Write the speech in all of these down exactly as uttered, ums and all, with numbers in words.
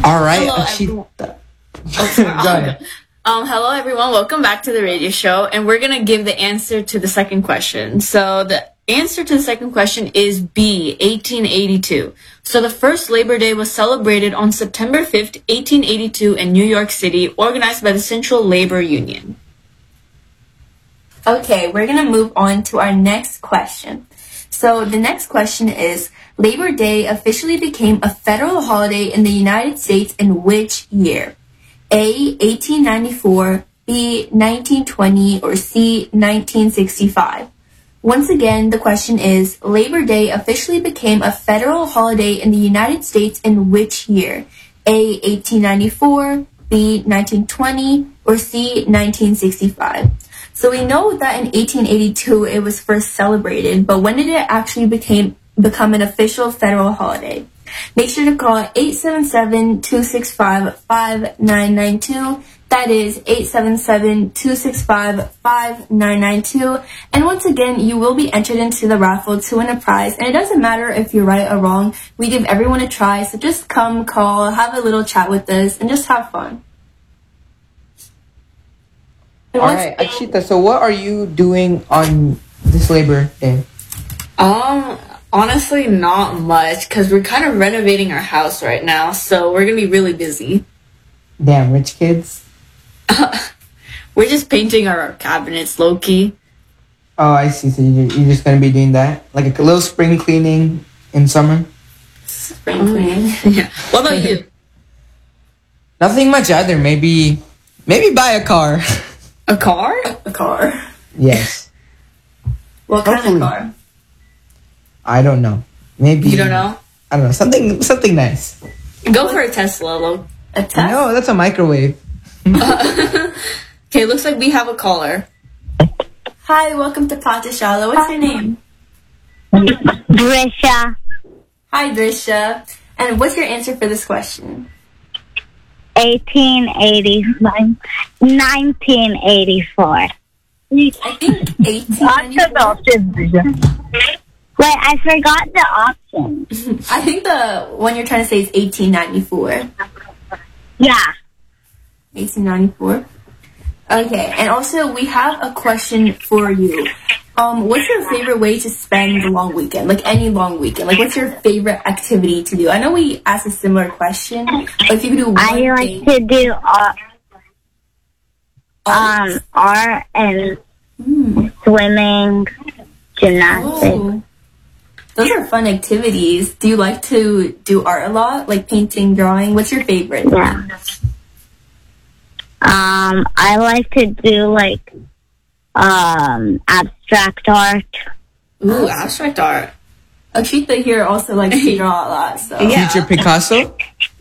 All right, Hello, Akshita. Oh, sorry. Go ahead. Um, hello everyone, welcome back to the radio show, and we're gonna give the answer to the second question. So the answer to the second question is B, eighteen eighty-two. So the first Labor Day was celebrated on September fifth, eighteen eighty-two in New York City, organized by the Central Labor Union. Okay, we're gonna move on to our next question. So the next question is, Labor Day officially became a federal holiday in the United States in which year? A, eighteen ninety-four, B, nineteen twenty, or C, nineteen sixty-five. Once again, the question is, Labor Day officially became a federal holiday in the United States in which year? A, eighteen ninety-four, B, nineteen twenty, or C, nineteen sixty-five. So we know that in eighteen eighty-two it was first celebrated, but when did it actually became become an official federal holiday? Make sure to call eight seven seven, two six five, five nine nine two. That is eight seven seven, two six five, five nine nine two. And once again, you will be entered into the raffle to win a prize. And it doesn't matter if you're right or wrong. We give everyone a try. So just come, call, have a little chat with us, and just have fun. And All once right, again- Akshita. So, what are you doing on this Labor Day? Um, honestly, not much, because we're kind of renovating our house right now, so we're gonna be really busy. Damn, rich kids. We're just painting our cabinets, low-key. Oh, I see. So you you're just gonna be doing that, like a little spring cleaning in summer. Spring cleaning. Yeah. What about you? Nothing much either. Maybe, maybe buy a car. A car? A car. Yes. What kind Hopefully. of car? I don't know. Maybe You don't know? I don't know. Something something nice. Go for a Tesla, low. A Tesla? No, that's a microwave. Okay, looks like we have a caller. Hi, welcome to Patashala. What's your name? Drisha, Hi, Drisha. And what's your answer for this question? eighteen eighty-nine, nineteen eighty-four. I think eighteen ninety-four. Wait, I forgot the option. I think the one you're trying to say is eighteen ninety-four. Yeah. eighteen ninety-four. Okay, and also we have a question for you. Um, what's your favorite way to spend the long weekend? Like any long weekend. Like what's your favorite activity to do? I know we asked a similar question, but if you could do one I thing. like to do uh, um Art? art and Hmm. swimming, gymnastics. Oh. Those are fun activities. Do you like to do art a lot? Like painting, drawing? What's your favorite? Yeah. Um, I like to do like um abstract art. Ooh, abstract art. Akshita here also likes to draw a lot, so. Yeah. Future Picasso.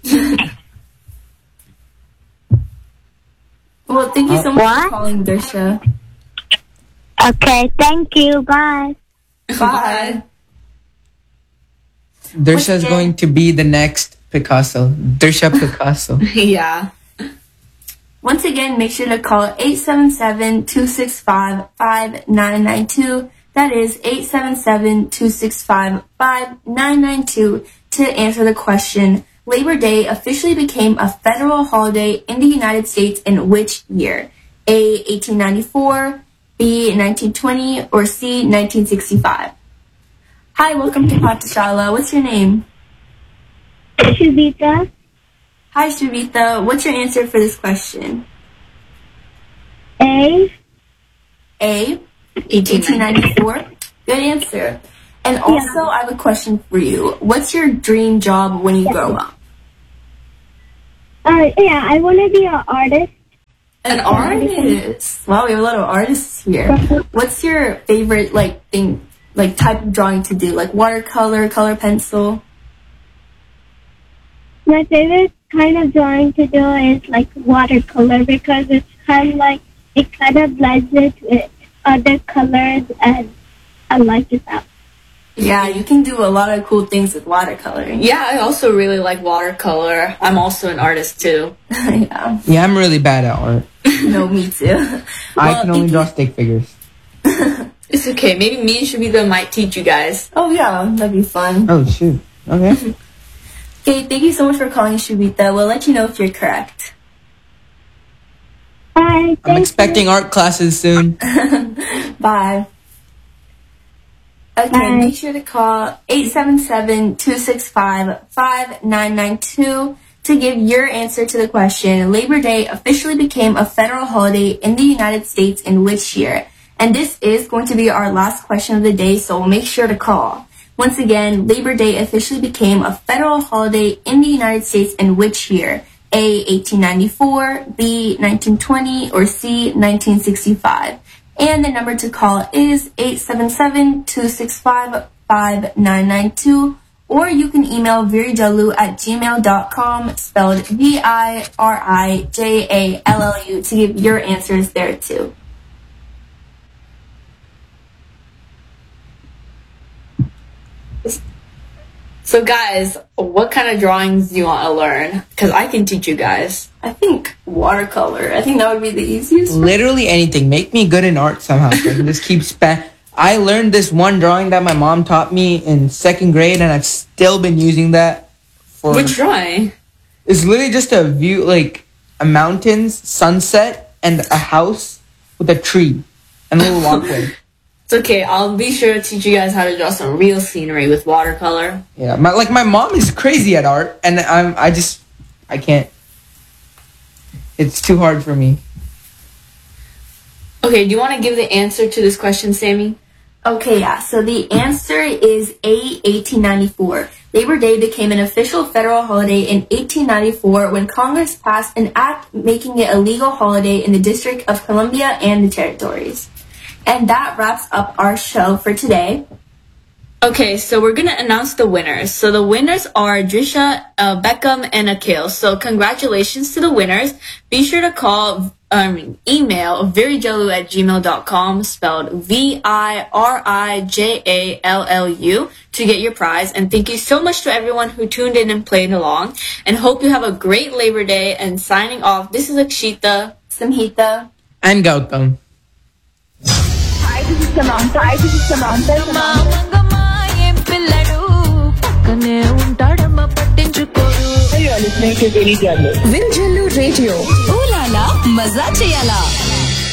Well, thank you so much What? for calling, Drisha. Okay, thank you. Bye. Bye. Dersha is What's going to be the next Picasso. Dersha Picasso. Yeah. Once again, make sure to call eight seven seven, two six five, five nine nine two. That is eight seven seven, two six five, five nine nine two to answer the question, Labor Day officially became a federal holiday in the United States in which year? A, eighteen ninety-four, B, nineteen twenty, or C, nineteen sixty-five? Hi, welcome to Patashala. What's your name? Shubita, Hi, Shavita. What's your answer for this question? A. A, eighteen ninety-four. Good answer. And also, I have a question for you. What's your dream job when you grow up? Uh, yeah, I want to be an artist. An artist. Wow, we have a lot of artists here. What's your favorite like thing, like type of drawing to do? Like watercolor, color pencil? My favorite kind of drawing to do is like watercolor because it's kind of like it kind of blends it with other colors, and I like it that. Yeah, you can do a lot of cool things with watercoloring. Yeah, I also really like watercolor. I'm also an artist too. Yeah. Yeah, I'm really bad at art. No, me too. I Well, can only thank draw you- stick figures. It's okay. Maybe me and Shabita might teach you guys. Oh yeah, that'd be fun. Oh shoot. Okay. Okay, thank you so much for calling, Shubita. We'll let you know if you're correct. Bye. I'm expecting art classes soon. Bye. Okay, Bye. make sure to call eight seven seven, two six five, five nine nine two to give your answer to the question, Labor Day officially became a federal holiday in the United States in which year? And this is going to be our last question of the day, so make sure to call. Once again, Labor Day officially became a federal holiday in the United States in which year? A, eighteen ninety-four, B, nineteen twenty, or C, nineteen sixty-five. And the number to call is eight seven seven, two six five, five nine nine two, or you can email virijallu at gmail dot com, spelled V I R I J A L L U, to give your answers there too. So guys, what kind of drawings do you want to learn? Because I can teach you guys. I think watercolor. I think that would be the easiest. Literally anything. Make me good in art somehow. So I can just keep span. I learned this one drawing that my mom taught me in second grade, and I've still been using that for. Which drawing? It's literally just a view, like a mountains, sunset, and a house with a tree and a little walkway. It's okay. I'll be sure to teach you guys how to draw some real scenery with watercolor. Yeah, my like my mom is crazy at art, and I'm I just I can't. It's too hard for me. Okay, do you want to give the answer to this question, Sammy? Okay, yeah. So the answer is A, eighteen ninety-four. Labor Day became an official federal holiday in eighteen ninety-four when Congress passed an act making it a legal holiday in the District of Columbia and the Territories. And that wraps up our show for today. Okay, so we're gonna announce the winners. So the winners are Drisha, uh, Beckham, and Akil. So congratulations to the winners. Be sure to call, um, email virijallu at gmail dot com, spelled V I R I J A L L U, to get your prize. And thank you so much to everyone who tuned in and played along. And hope you have a great Labor Day. And signing off, this is Akshita, Samhita, And Gautam. Hi, this is Samantha. Hi, this is Samantha. You're listening to Virijallu. Virijallu Radio. Ooh la la, maza cheyala.